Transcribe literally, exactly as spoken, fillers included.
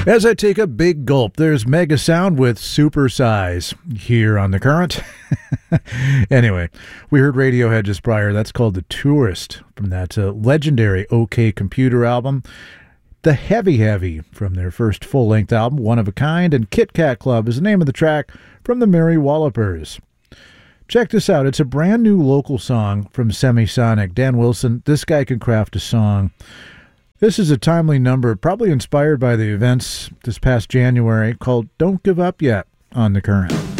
As I take a big gulp, there's Mega Sound with Super Size here on The Current. Anyway, we heard Radiohead just prior. That's called The Tourist from that uh, legendary OK Computer album. The Heavy Heavy from their first full-length album, One of a Kind, and Kit Kat Club is the name of the track from the Merry Wallopers. Check this out. It's a brand new local song from Semisonic. Dan Wilson, this guy can craft a song. This is a timely number, probably inspired by the events this past January, called Don't Give Up Yet on The Current.